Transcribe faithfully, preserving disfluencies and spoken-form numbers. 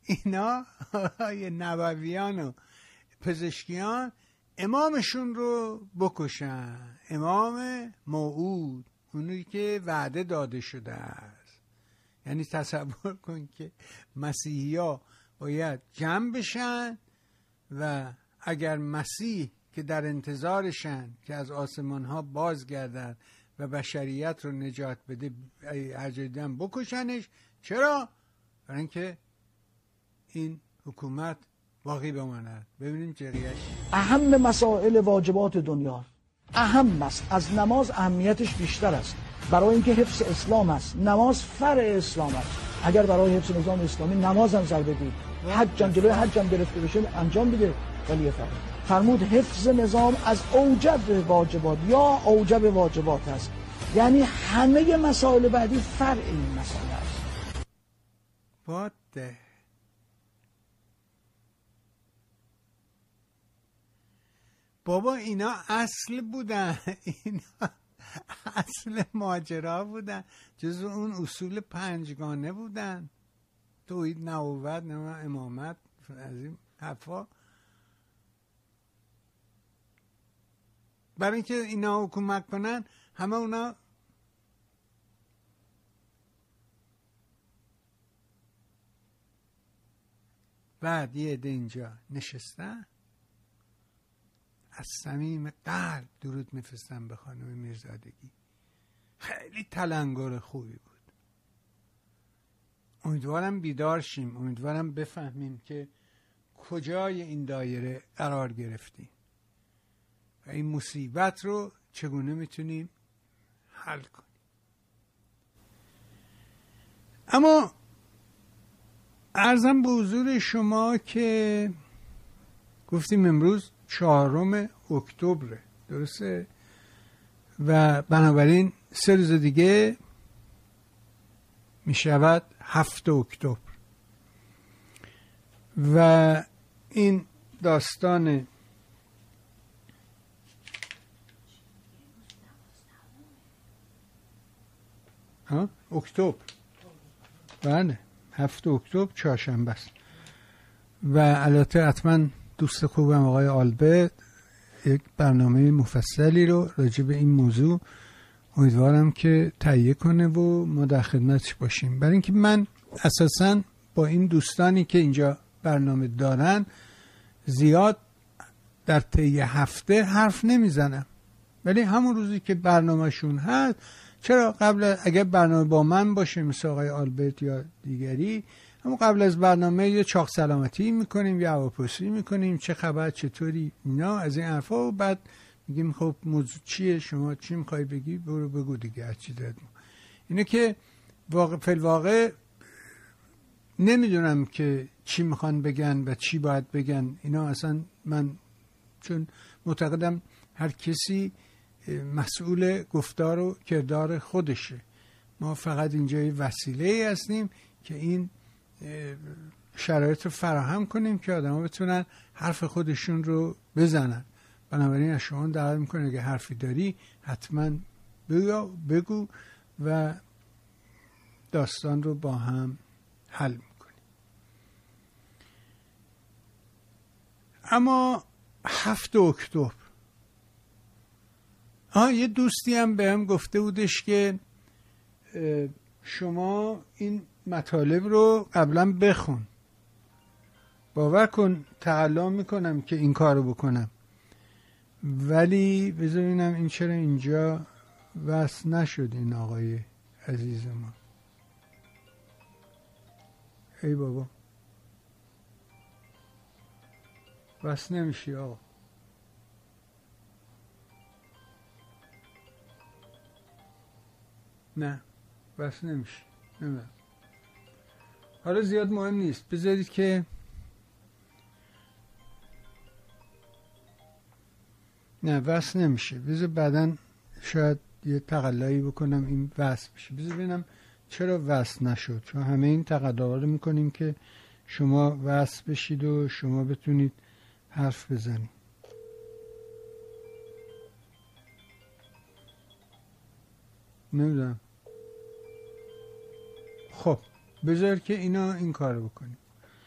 اینا نبویان و پزشکیان امامشون رو بکشن، امام موعود، اونی که وعده داده شده است. یعنی تصور کن که مسیحی ها باید جمع بشن و اگر مسیح که در انتظارشن که از آسمان ها بازگردن و بشریت رو نجات بده اجدن بکشنش. چرا؟ برای اینکه این حکومت باقی بماند. ببینیم جریش اهم مسائل واجبات دنیا اهم است. از نماز اهمیتش بیشتر است، برای اینکه حفظ اسلام است. نماز فرع اسلام است. اگر برای حفظ نظام اسلامی نماز هم سر بدید، حج هم جلوی حج هم گرفته بشه انجام بده، ولی فرق فرمود حفظ نظام از اوجب واجبات یا اوجب واجبات است. یعنی همه مسائل بعدی فرع این مسائل است. باده بابا اینا اصل بودن، اینا اصل ماجرا بودن، جزو اون اصول پنجگانه بودن، توحید، نبوت، امامت، از این حرفا. برای اینکه اینا حکومت کنن همه اونا بعد یه عده اینجا نشستن از صمیم قلب درود میفرستن به خانم میرزادگی. خیلی تلنگر خوبی بود. امیدوارم بیدار شیم، امیدوارم بفهمیم که کجای این دایره قرار گرفتیم و این مصیبت رو چگونه میتونیم حل کنیم. اما عرضم به حضور شما که گفتیم امروز چهارم اکتبر، درسته؟ و بنابراین سه روز دیگه می شود هفت اکتبر و این داستان ها اکتبر، بله هفت اکتبر چهارشنبه است و البته حتما دوست خوبم آقای آلبرت یک برنامه مفصلی رو راجع به این موضوع امیدوارم که تهیه کنه و ما در خدمتش باشیم. برای اینکه من اساساً با این دوستانی که اینجا برنامه دارن زیاد در طی هفته حرف نمیزنم، ولی همون روزی که برنامهشون هست، چرا قبل اگر برنامه با من باشه مثل آقای آلبرت یا دیگری، همون قبل از برنامه یه چاق سلامتی میکنیم یا هواپرسی میکنیم، چه خبر، چطوری، اینا از این حرفا، و بعد میگیم خب موضوع چیه، شما چی میخوای بگی، برو بگو دیگه هر چی داد. اینه که واقع فی الواقع نمیدونم که چی میخوان بگن و چی باید بگن اینا. اصلا من چون معتقدم هر کسی مسئول گفتار و کردار خودشه، ما فقط اینجا یه وسیله هستیم که این شرایط رو فراهم کنیم که آدم ها بتونن حرف خودشون رو بزنن. بنابراین از شما دعوت میکنه اگه حرفی داری حتما بگو, بگو و داستان رو با هم حل میکنیم. اما هفت اکتبر آه یه دوستی هم به هم گفته بودش که شما این مطالب رو قبلا بخون. باور کن تقلا میکنم که این کارو بکنم، ولی بذار ببینم این چرا اینجا وصل نشد این آقای عزیز ما. ای بابا وصل نمیشی آقا. نه وصل نمیشه. نمیدونم، حالا زیاد مهم نیست، بذارید که نه وصل نمیشه. بذار بعداً شاید یه تقلایی بکنم این وصل بشه. بذار ببینم چرا وصل نشد، چون همه این تقلاها رو میکنیم که شما وصل بشید و شما بتونید حرف بزنید. نمیدونم. خب بذار که اینا این کارو بکنیم.